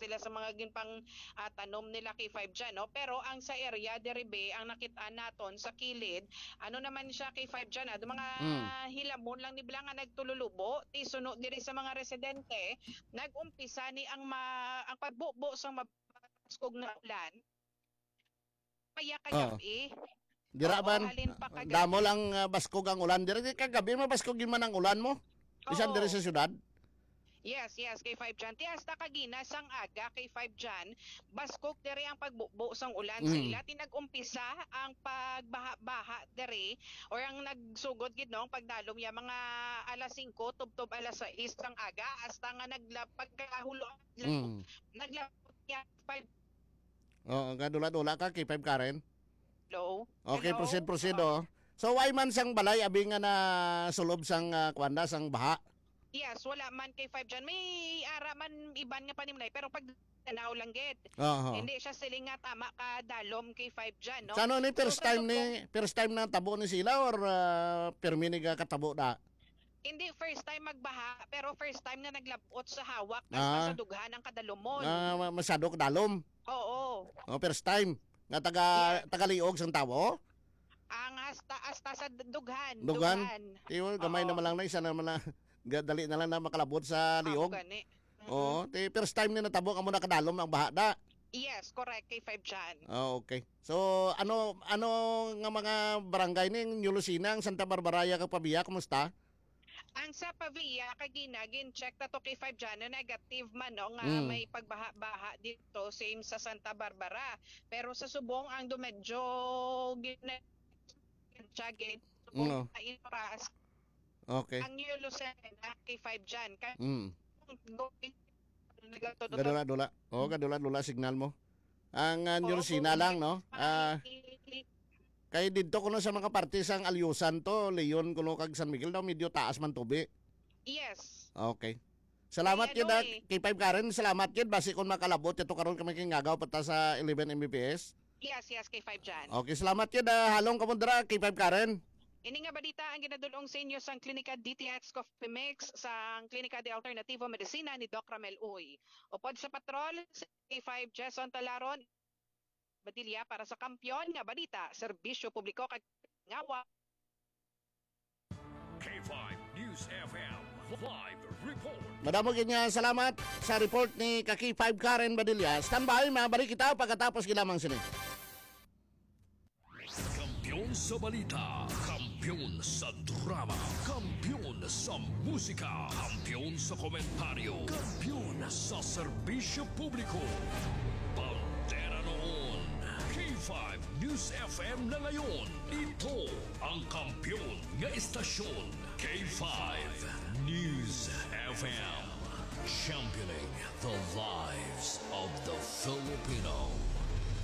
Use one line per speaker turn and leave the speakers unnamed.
sila sa mga ginpang tanom nila kay 5 dyan, no? Pero ang sa area deribe ang nakita naton sa kilid, ano naman siya kay 5 dyan, mga hilamon lang ni Blang nga nagtululubo, ti suno diri sa mga residente, nagumpisa ni ang pagbubo sa mabaskog na ulan. Kaya kagabi,
Diraban,
halin pa kagabi.
damo lang baskog ang ulan. Dira kagabi mabaskogin man ang ulan mo. Bisan diri sa syudad.
Yes, kay 5 dyan. Tiasta kagina sang aga kay 5 dyan, baskog dere ang pagbubo sang ulan sa ila. Tinag-umpisa ang pagbaha-baha dere or ang nagsugod gid no pagdalom ya mga alas 5 tubtob alas 6 sang aga hasta nga pagkahulo naglapot ya 5.
Oo, gadula-dula ka kay 5 Karen.
Hello.
Okay,
Hello?
proceed oh. So why man sang balay abi nga na sulob sang kwanda sang baha?
Yes, wala man kay 5 dyan. May ara man iban nga panimlay pero pag tanaw lang gid. Hindi siya siling nga tama ka dalom kay 5 dyan, no?
Sano ni first time na tabo ni sila or permini ka katabo da?
Hindi first time magbaha pero first time na naglabot sa hawak sa dughan ng kadalomon.
Masyado kadalom.
Oo.
First time nga tagaliog sang tawo.
Ang hasta sa dughan.
Tiyo gamay naman lang na isa naman na dali na lang na makalabot sa liog. Oo, first time na natabo ka mo na kadalom ang baha da.
Yes, correct kay 5 dyan.
Okay. So ano nga mga barangay ning New Lucena, ang Santa Barbaraya kag Pavia, kumusta?
Ang sa Pavia kagina gin-check na to kay 5 dyan na negative man no nga may pagbaha-baha dito same sa Santa Barbara. Pero sa Subong ang medyo gin-check
Okay.
Ang New Lucena kay 5 dyan.
Gadula-dula. Gadula-dula signal mo. Ang New Lucena lang, no? Kay didto kuno sa mga parte sang Alyusan to, Leon kuno kag San Miguel daw medyo taas man tubi.
Yes.
Okay. Salamat kid kay 5 Karen, salamat kid basi kun makalabot ito karon kami kingagaw pata sa 11 Mbps.
Yes, kay 5 dyan.
Okay, salamat kid halong kamundra kay 5 Karen.
Ini nga balita ang ginadulong sa inyo sa Klinika DTX Coffee Mix sa Klinika de Alternativo Medicina ni Doc Ramel Uy. Upod sa patrol, K5 Jason Talaron, Badilya para sa Kampiyon nga balita, serbisyo publiko kag ngawa.
K5 News FM live report.
Madamo ginya salamat sa report ni Kaki 5 Karen Badilya. Standby, mabalik kita pagkatapos gilamang sini.
Kampiyon sa balita, kampiyon sa drama, kampiyon sa musika, kampiyon sa komentaryo, kampiyon sa serbisyo publiko. Bandera noon, K5 News FM na ngayon. Ito ang kampiyon nga istasyon, K5 News FM. Championing the lives of the Filipino.